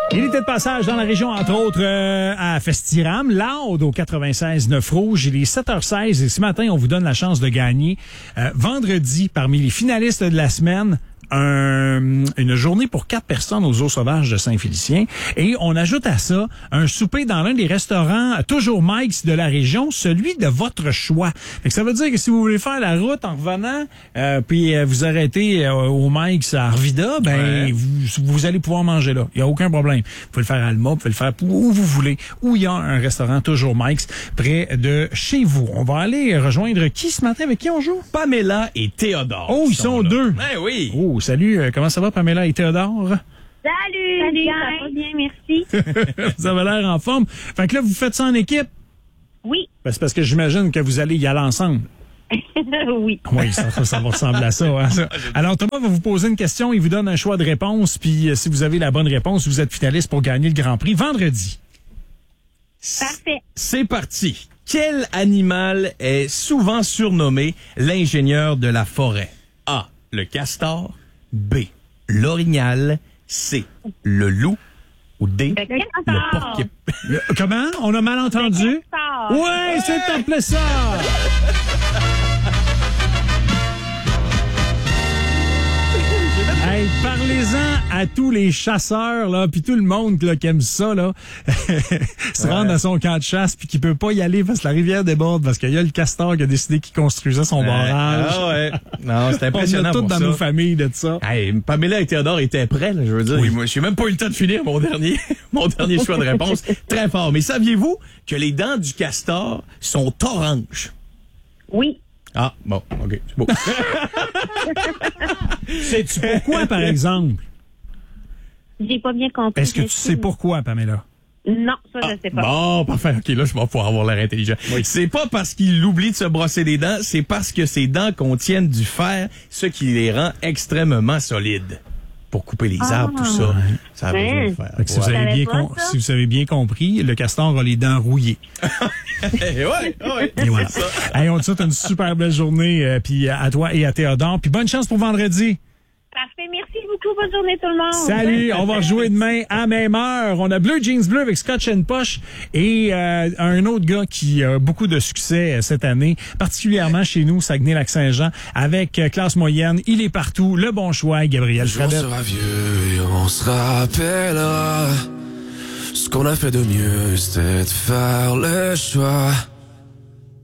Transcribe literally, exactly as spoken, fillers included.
Il était de passage dans la région, entre autres, euh, à Festiram, Loud au quatre-vingt-seize neuf Rouge. Il est sept heures seize et ce matin, on vous donne la chance de gagner euh, vendredi, parmi les finalistes de la semaine, Un, une journée pour quatre personnes aux Eaux Sauvages de Saint-Félicien. Et on ajoute à ça un souper dans l'un des restaurants toujours Mike's de la région, celui de votre choix. Fait que ça veut dire que si vous voulez faire la route en revenant, euh, puis euh, vous arrêtez euh, au Mike's à Arvida, ben ouais. vous, vous allez pouvoir manger là. Il n'y a aucun problème. Vous pouvez le faire à Alma, vous pouvez le faire où vous voulez, où il y a un restaurant toujours Mike's près de chez vous. On va aller rejoindre qui ce matin? Avec qui on joue? Pamela et Théodore. Oh, ils sont, sont deux. Ben oui. Oh, salut, comment ça va Pamela et Théodore? Salut, Salut ça va bien, merci. Vous avez l'air en forme. Fait que là, vous faites ça en équipe? Oui. Ben, c'est parce que j'imagine que vous allez y aller ensemble. Oui. Oui, ça, ça va ressembler à ça, hein, ça. Alors, Thomas va vous poser une question, il vous donne un choix de réponse, puis euh, si vous avez la bonne réponse, vous êtes finaliste pour gagner le Grand Prix vendredi. Parfait. C'est parti. Quel animal est souvent surnommé l'ingénieur de la forêt? A. Le castor. B. L'orignal. C. Le loup. Ou D. Le castor. Le porc. Le- comment? On a mal entendu? Le castor. Ouais, c'est en plein ça! Hey, parlez-en à tous les chasseurs là, puis tout le monde là, qui aime ça là, se Ouais. rendre à son camp de chasse puis qui peut pas y aller parce que la rivière déborde parce qu'il y a le castor qui a décidé qu'il construisait son barrage. Ah ouais. Non, c'est impressionnant. On a tout pour dans ça. nos familles de ça. Hey, Pamela et Théodore étaient prêts, là, je veux dire. Oui. Moi, j'ai même pas eu le temps de finir mon dernier, mon dernier choix de réponse. Très fort. Mais saviez-vous que les dents du castor sont oranges? Oui. Ah, bon, OK, c'est beau. Sais-tu pourquoi, par exemple? J'ai pas bien compris. Est-ce que tu sais pourquoi, Pamela? Non, ça, je sais pas. Bon, parfait. OK, là, je vais pouvoir avoir l'air intelligent. C'est pas parce qu'il oublie de se brosser les dents, c'est parce que ses dents contiennent du fer, ce qui les rend extrêmement solides. Pour couper les arbres, tout ça. Ça a besoin de fer. Fait que si, Ouais. vous avez savais bien pas, com- ça. si vous avez bien compris, le castor a les dents rouillées. ouais, ouais. Et voilà. Hey, on te souhaite une super belle journée, euh, puis à toi et à Théodore. Puis bonne chance pour vendredi. Parfait, merci beaucoup. Bonne journée tout le monde. Salut, on va rejouer demain à même heure. On a Bleu Jeans Bleu avec Scotch and Posh et euh, un autre gars qui a beaucoup de succès euh, cette année, particulièrement chez nous, Saguenay-Lac-Saint-Jean, avec euh, classe moyenne. Il est partout. Le bon choix, Gabriel Un jour on Fradette. sera vieux et on se rappellera. Ce qu'on a fait de mieux, c'était de faire le choix